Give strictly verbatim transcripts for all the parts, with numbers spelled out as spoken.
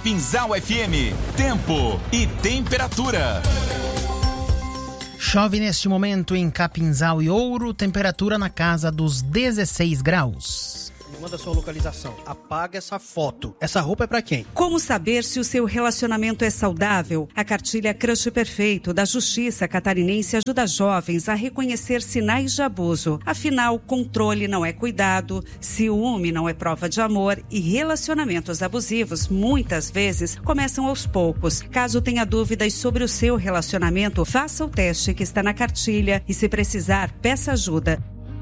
Capinzal F M, tempo e temperatura. Chove neste momento em Capinzal e Ouro, temperatura na casa dos dezesseis graus. Manda sua localização. Apaga essa foto. Essa roupa é pra quem? Como saber se o seu relacionamento é saudável? A cartilha Crush Perfeito da Justiça Catarinense ajuda jovens a reconhecer sinais de abuso. Afinal, controle não é cuidado, ciúme não é prova de amor e relacionamentos abusivos muitas vezes começam aos poucos. Caso tenha dúvidas sobre o seu relacionamento, faça o teste que está na cartilha e, se precisar, peça ajuda.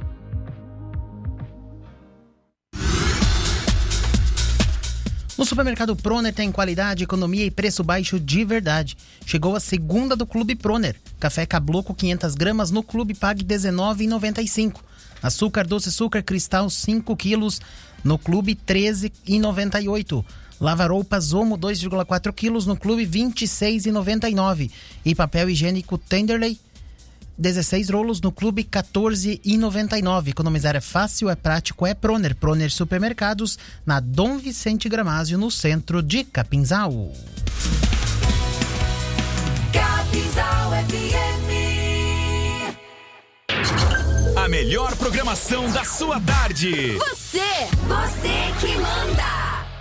No supermercado Proner tem qualidade, economia e preço baixo de verdade. Chegou a segunda do Clube Proner. Café Cabloco quinhentas gramas no Clube pague dezenove reais e noventa e cinco centavos. Açúcar doce açúcar cristal cinco quilos no Clube treze reais e noventa e oito centavos. Lava-roupas Omo dois vírgula quatro quilos no Clube vinte e seis reais e noventa e nove centavos. E papel higiênico Tenderley dezesseis rolos no Clube quatorze reais e noventa e nove centavos. Economizar é fácil, é prático, é Proner. Proner Supermercados, na Dom Vicente Gramásio, no centro de Capinzal. Capinzal F M. A melhor programação da sua tarde. Você, você que manda.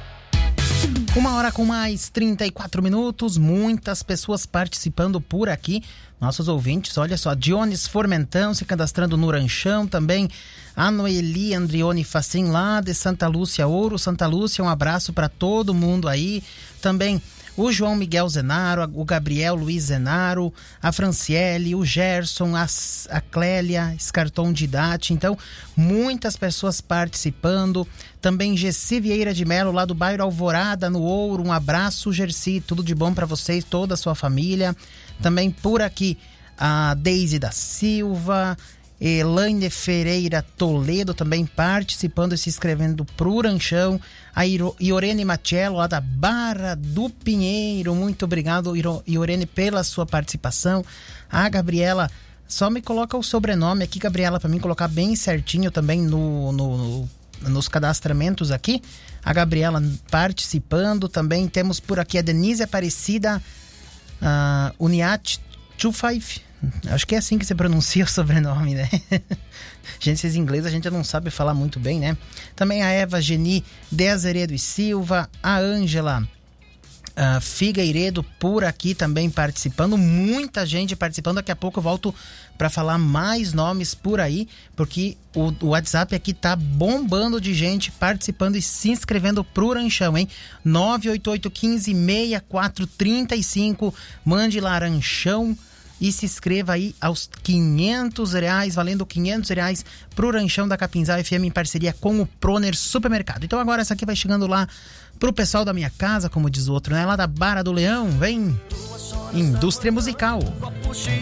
Uma hora com mais trinta e quatro minutos, muitas pessoas participando por aqui. Nossos ouvintes, olha só, Dionis Formentão se cadastrando no Ranchão, também a Noeli Andrione Facim lá de Santa Lúcia Ouro. Santa Lúcia, um abraço para todo mundo aí. Também o João Miguel Zenaro, o Gabriel Luiz Zenaro, a Franciele, o Gerson, a, a Clélia Escarton de Idate. Então, muitas pessoas participando. Também Gessi Vieira de Melo, lá do bairro Alvorada, no Ouro. Um abraço, Gessi, tudo de bom para vocês, toda a sua família. Também por aqui a Deise da Silva, Elaine Ferreira Toledo também participando e se inscrevendo pro Ranchão. A Iorene Matiello, lá da Barra do Pinheiro, muito obrigado, Iorene, pela sua participação. A Gabriela, só me coloca o sobrenome aqui, Gabriela, para mim colocar bem certinho também no, no, no, nos cadastramentos aqui. A Gabriela participando também. Temos por aqui a Denise Aparecida uh, Uniat vinte e cinco. Acho que é assim que se pronuncia o sobrenome, né? Gente, esses ingleses a gente não sabe falar muito bem, né? Também a Eva Geni de Azeredo e Silva, a Ângela uh, Figueiredo por aqui também participando, muita gente participando. Daqui a pouco eu volto para falar mais nomes por aí, porque o, o WhatsApp aqui tá bombando de gente participando e se inscrevendo pro Ranchão, hein? nove oito oito um cinco seis quatro três cinco, mande lá Ranchão e se inscreva aí aos quinhentos reais, valendo quinhentos reais pro Ranchão da Capinzal F M em parceria com o Proner Supermercado. Então agora essa aqui vai chegando lá pro pessoal da minha casa, como diz o outro, né? Lá da Barra do Leão, vem Indústria Musical.